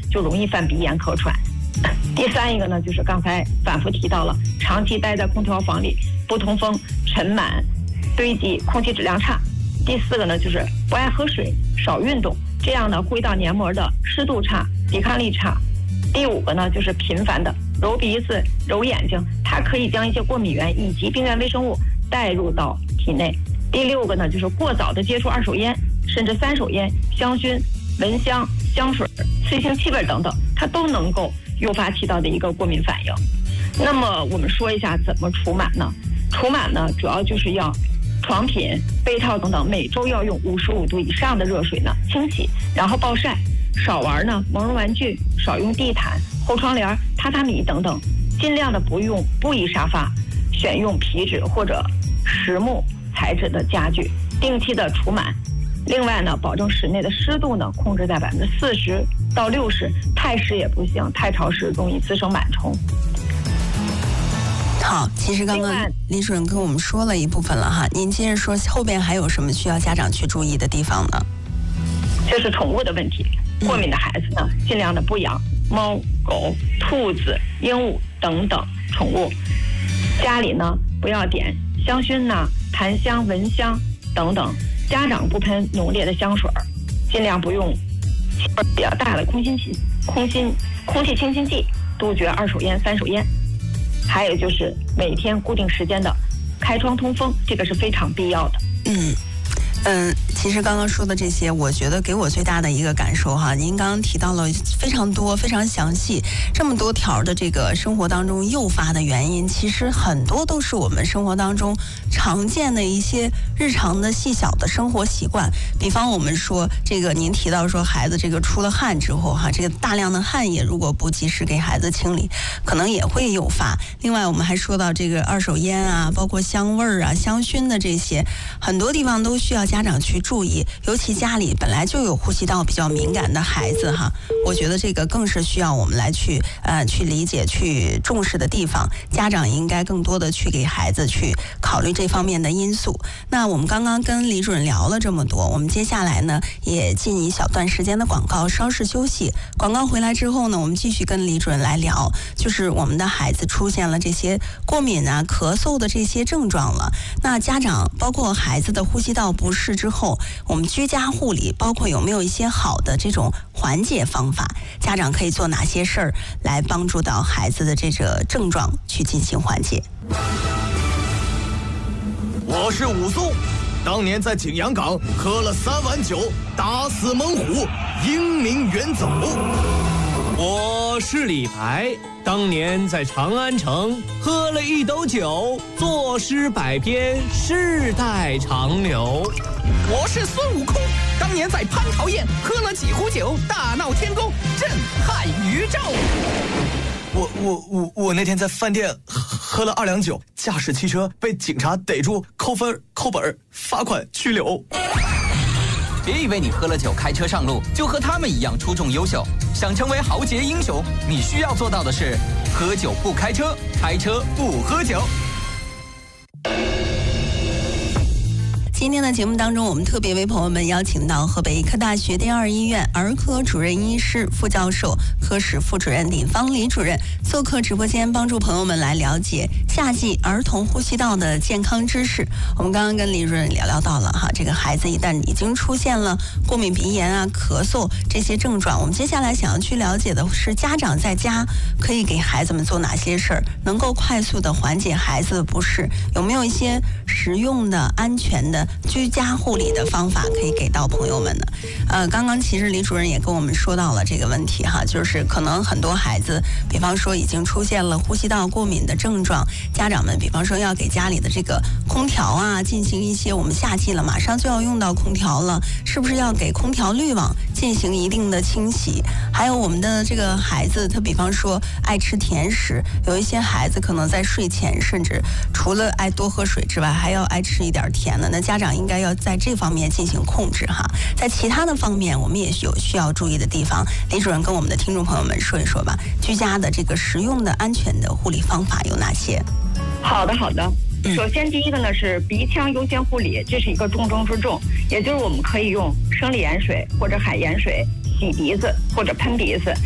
就容易犯鼻炎咳喘。第三一个呢，就是刚才反复提到了，长期待在空调房里不通风、尘螨堆积，空气质量差。第四个呢，就是不爱喝水、少运动，这样呢会到黏膜的湿度差、抵抗力差。第五个呢，就是频繁的揉鼻子、揉眼睛，它可以将一些过敏源以及病原微生物带入到体内。第六个呢，就是过早的接触二手烟，甚至三手烟、香薰、蚊香、香水、刺激性气味等等，它都能够诱发气道的一个过敏反应。那么我们说一下怎么除螨呢？除螨呢，主要就是要床品、被套等等，每周要用55度以上的热水呢清洗，然后暴晒。少玩呢毛绒玩具，少用地毯、厚窗帘、榻榻米等等，尽量的不用布艺沙发，选用皮质或者实木材质的家具，定期的除螨。另外呢，保证室内的湿度呢控制在40%到60%，太湿也不行，太潮湿容易滋生螨虫。 好，其实刚刚李主任跟我们说了一部分了哈，您接着说后边还有什么需要家长去注意的地方呢？ 就是宠物的问题，过敏的孩子呢，尽量的不养猫、狗、兔子、鹦鹉等等宠物。家里呢不要点香薰呐、檀香、蚊香等等。家长不喷浓烈的香水，尽量不用气味比较大的空气清新剂，杜绝二手烟、三手烟。还有就是每天固定时间的开窗通风，这个是非常必要的。 其实刚刚说的这些，我觉得给我最大的一个感受哈，您刚刚提到了非常多、非常详细，这么多条的这个生活当中诱发的原因，其实很多都是我们生活当中常见的一些日常的细小的生活习惯。比方我们说这个，您提到说孩子这个出了汗之后哈，这个大量的汗液如果不及时给孩子清理，可能也会诱发。另外我们还说到这个二手烟啊，包括香味儿啊、香薰的这些，很多地方都需要家长去注意，尤其家里本来就有呼吸道比较敏感的孩子哈，我觉得这个更是需要我们来去理解、去重视的地方。家长应该更多的去给孩子去考虑这方面的因素。那我们刚刚跟李主任聊了这么多，我们接下来呢也进一小段时间的广告，稍事休息。广告回来之后呢，我们继续跟李主任来聊，就是我们的孩子出现了这些过敏啊、咳嗽的这些症状了。那家长包括孩子的呼吸道不适之后，我们居家护理包括有没有一些好的这种缓解方法？家长可以做哪些事儿来帮助到孩子的这个症状去进行缓解？ 我是武松，当年在景阳岗喝了3碗酒，打死猛虎，英名远走。 我是李白，当年在长安城喝了1斗酒，作诗百篇，世代长流。 我是孙悟空，当年在蟠桃宴喝了几壶酒，大闹天宫，震撼宇宙。 我那天在饭店喝了2两酒，驾驶汽车被警察逮住，扣分、扣本、罚款、拘留。 别以为你喝了酒开车上路就和他们一样出众优秀，想成为豪杰英雄，你需要做到的是喝酒不开车，开车不喝酒。 今天的节目当中，我们特别为朋友们邀请到河北医科大学第2医院儿科主任医师、副教授、科室副主任李芳李主任做客直播间，帮助朋友们来了解夏季儿童呼吸道的健康知识。我们刚刚跟李主任聊到了哈，这个孩子一旦已经出现了过敏鼻炎啊、咳嗽这些症状，我们接下来想要去了解的是，家长在家可以给孩子们做哪些事儿，能够快速的缓解孩子的不适？有没有一些实用的、安全的居家护理的方法可以给到朋友们呢？刚刚其实李主任也跟我们说到了这个问题哈，就是可能很多孩子，比方说已经出现了呼吸道过敏的症状，家长们比方说要给家里的这个空调啊进行一些，我们夏季了，马上就要用到空调了，是不是要给空调滤网进行一定的清洗？还有我们的这个孩子，他比方说爱吃甜食，有一些孩子可能在睡前甚至除了爱多喝水之外，还要爱吃一点甜的，那家长应该要在这方面进行控制哈。在其他的方面，我们也有需要注意的地方。李主任跟我们的听众朋友们说一说吧，居家的这个实用的、安全的护理方法有哪些？ 好的。首先第一个呢是鼻腔优先护理，这是一个重中之重，也就是我们可以用生理盐水或者海盐水洗鼻子或者喷鼻子，